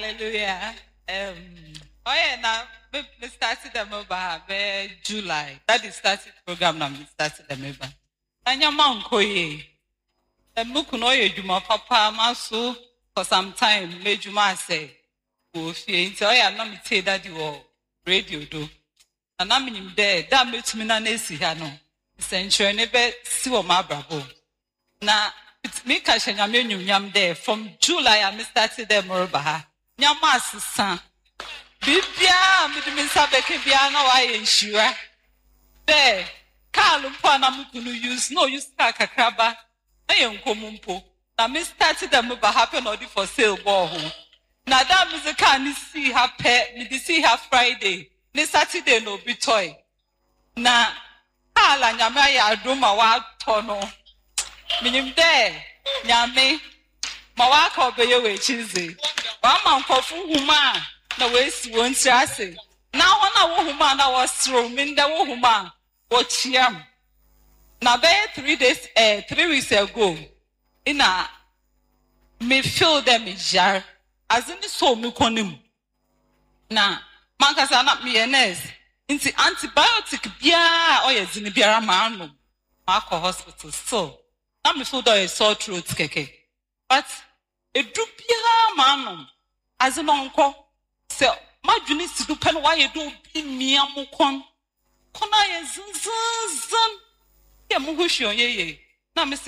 Hallelujah. Now we started the mobile July. That is started program now. We started the mobile. And your mom koye. The mukunoye juma papa maso for some time. Me juma say, "Oh, she into na me say that you radio do." And I'm in there. That makes me na nesi hano. Essentially, never see what my bravo. Now. It's me catching a menu there. From July, I started the Morobaha. Yamas, son. Bibia, Midminsa Bekibiano, I ensure. There, Carl Panamukunu use no use Kakakraba. I am Komumpo. Now, me started the Moba happen already for sale ball. Now, that music can see her pet, me see her Friday. Ne Saturday no be toy. Now, Carl and Yamaya Duma Wild Tono. Minim there, Yame, Mawaka Bayo cheesy. One man for Fuma, no waste won't say. Now, one woman I was through, Minda woman, what yam. Now, there 3 days, 3 weeks ago, in a me fill them in jar, as in the soul mukonim. Now, Mancas are not me and S. Into antibiotic, bia, or yes, in the Biara Manu, Marco Hospital, so. I'm a food or a sore throat, keke. But a drupia manum as an uncle. So, my journey's to do pen why you do be me a mukon. Kona zan. Ya muhusho ye. Na me say,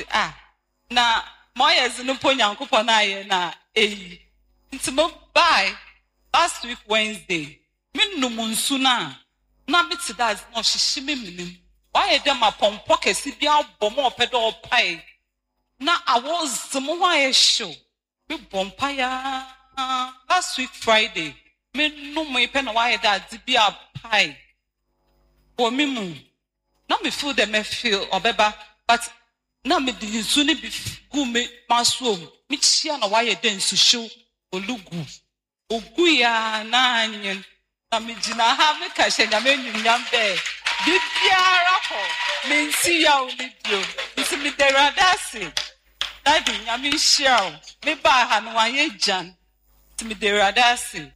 na my as no point uncle ponaye na It's by last week Wednesday. Min no munsuna. Na me to that no shishimi minim. Why them upon pocket si bia bomo pedo pie? Na I was the more show. We bompire last week Friday. Me no me pen why that be a pie. Or me moon. Now me feel them me feel or beba, but now me the soon be go me masum. Me chia na why dance to show or lugu. Oguya na nyen. Na me jina ha me kashe na me nyam there. Bibiara me see ya video. It's me the radasi. Daddy, I'm sure. Me ba han waye jan. It's me the radasi.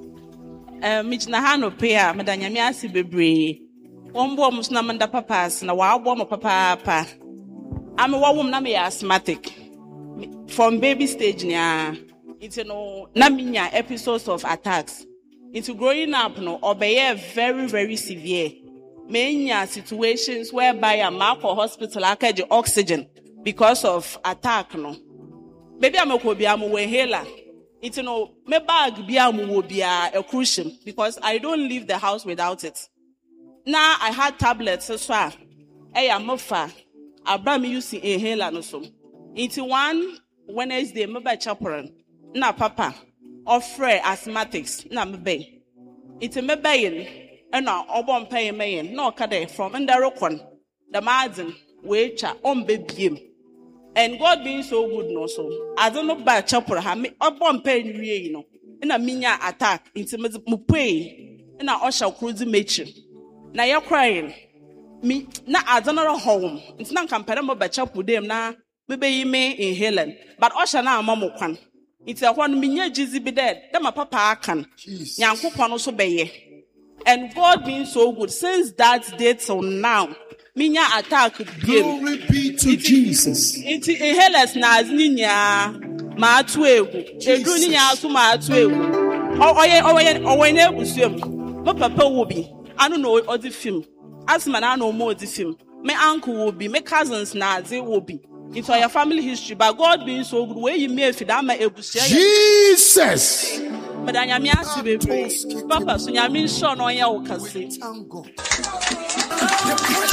Mijna hano pea medanyame ase bebre. Wombo mus na manda papas na wa abo mo papa. Ame wawum na me asthmatic. From baby stage nya. It's no na minya episodes of attacks. Into growing up no obeye very very severe. Many situations whereby I'm out for hospital, I catch oxygen because of attack. No, maybe I'm a inhaler. It's no, my bag be a crucial because I don't leave the house without it. Now I had tablets as well. Hey, I'm mofa. I brought me using inhaler no so. Into one Wednesday, my by chaperone. Na papa, offer asthmatics. Na me bay. It's a me bayin. And now, Obon pay mayin, no cade from Indarokon, the Martin, which are on baby. And God being so good, no so. I don't know by chopper, have me Obon pay no. In a minya attack, into Mupay, and I usher cruising matron. Now you're crying. Me, na I don't know home. It's not comparable by chop with them now. Maybe you may in Helen, but usher now, Mamokan. It's a one minya jizzy be dead. Then my papa can. Yanko also bay. And God being so good, since that date till now, minya attack glory be to Jesus. It's a hellas nas ninya ma tuegu. Edu ninya asu ma tuegu. Oye ebusum. My papa will be. I don't know all the film. As man I know more the film. My uncle will be. My cousins nazi will be. It's your family history. But God being so good, where you may fit that my ebusia. Jesus. But I am asking Papa, so you mean Sean or your cousin.